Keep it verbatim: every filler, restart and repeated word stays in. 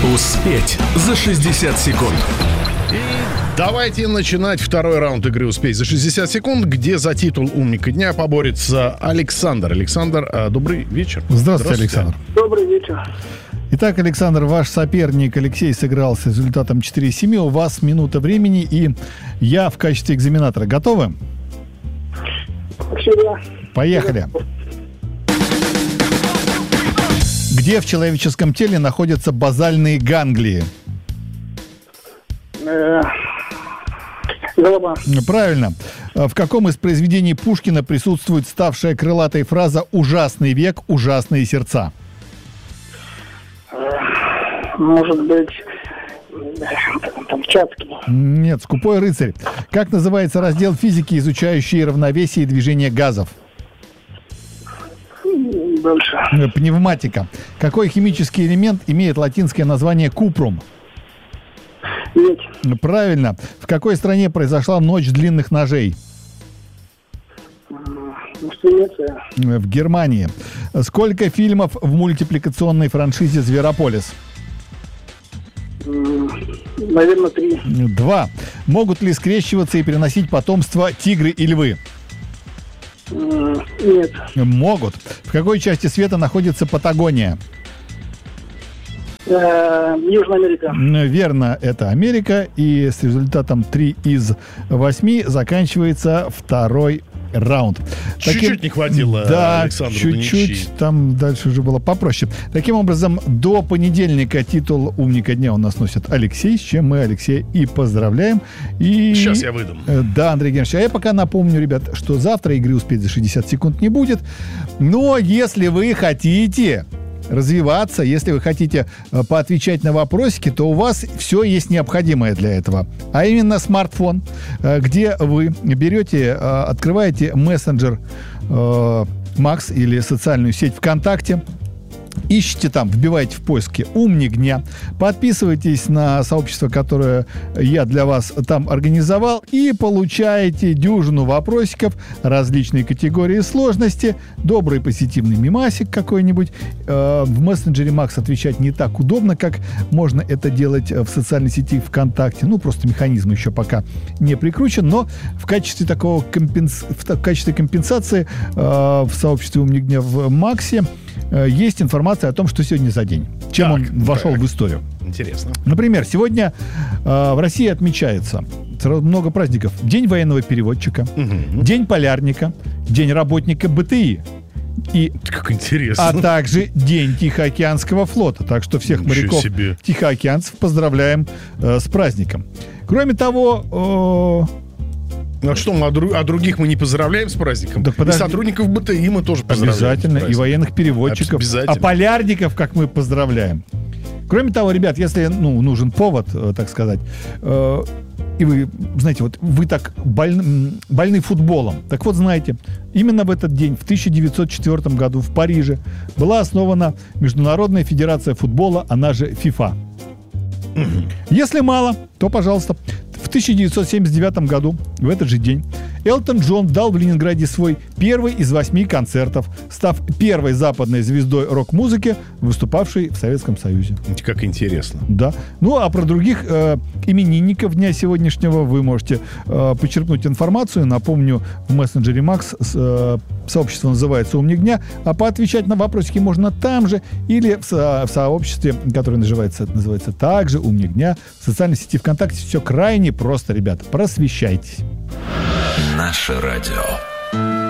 Успеть за шестьдесят секунд. Давайте начинать второй раунд игры «Успеть за шестьдесят секунд», где за титул «Умника дня» поборется Александр. Александр, добрый вечер. Здравствуйте, Александр. Добрый вечер. Итак, Александр, ваш соперник Алексей сыграл с результатом четыре семь. У вас минута времени, и я в качестве экзаменатора. Готовы? Всегда. Поехали. Где в человеческом теле находятся базальные ганглии? Э, голова. Правильно. В каком из произведений Пушкина присутствует ставшая крылатой фраза «Ужасный век, ужасные сердца»? Может быть, там, Чацкий. Нет, «Скупой рыцарь». Как называется раздел физики, изучающий равновесие и движение газов? Дальше. Пневматика. Какой химический элемент имеет латинское название купрум? Медь. Правильно. В какой стране произошла ночь длинных ножей? Швеция. В Германии. Сколько фильмов в мультипликационной франшизе «Зверополис»? Наверное, три. Два. Могут ли скрещиваться и переносить потомство тигры и львы? Нет. Могут. В какой части света находится Патагония? Южная Америка. Верно, это Америка. И с результатом три из восьми заканчивается второй раунд. Чуть-чуть Таким... не хватило, да, Александру, чуть-чуть. Там дальше уже было попроще. Таким образом, до понедельника титул «Умника дня» у нас носит Алексей, с чем мы Алексея и поздравляем. И... Сейчас я выдам. Да, Андрей Геннадьевич. А я пока напомню, ребят, что завтра игры «Успеть за шестьдесят секунд» не будет. Но если вы хотите развиваться, если вы хотите э, поотвечать на вопросики, то у вас все есть необходимое для этого. А именно смартфон, э, где вы берете, э, открываете мессенджер э, Макс или социальную сеть ВКонтакте, ищите там, вбиваете в поиске «Умник дня», подписывайтесь на сообщество, которое я для вас там организовал, и получаете дюжину вопросиков различной категории сложности, добрый позитивный мемасик какой-нибудь. Э, в мессенджере Макс отвечать не так удобно, как можно это делать в социальной сети ВКонтакте. Ну, просто механизм еще пока не прикручен, но в качестве такого компенс... в качестве компенсации э, в сообществе «Умник дня» в Максе э, есть информация о том, что сегодня за день, чем так, он вошел так. в историю. Интересно. Например, сегодня э, в России отмечается много праздников. День военного переводчика, угу. День полярника, День работника БТИ. И, как интересно. А также День Тихоокеанского флота. Так что всех Ничего моряков себе. Тихоокеанцев поздравляем э, с праздником. Кроме того... Э, Ну а что, мы, а, дру, а других мы не поздравляем с праздником? Да, и сотрудников БТИ мы тоже поздравляем. Обязательно, и военных переводчиков. А полярников, как мы поздравляем. Кроме того, ребят, если ну, нужен повод, так сказать, э, и вы, знаете, вот вы так больны, больны футболом, так вот, знаете, именно в этот день, в тысяча девятьсот четвёртом году в Париже была основана Международная федерация футбола, она же ФИФА. Угу. Если мало, то, пожалуйста. В тысяча девятьсот семьдесят девятом году, в этот же день, Элтон Джон дал в Ленинграде свой первый из восьми концертов, став первой западной звездой рок-музыки, выступавшей в Советском Союзе. Как интересно. Да. Ну, а про других э, именинников дня сегодняшнего вы можете э, почерпнуть информацию. Напомню, в мессенджере Макс э, сообщество называется «Умник дня», а поотвечать на вопросики можно там же или в, со, в сообществе, которое называется, называется также «Умник дня», в социальной сети ВКонтакте. Все крайне просто, ребята. Просвещайтесь. Наше радио.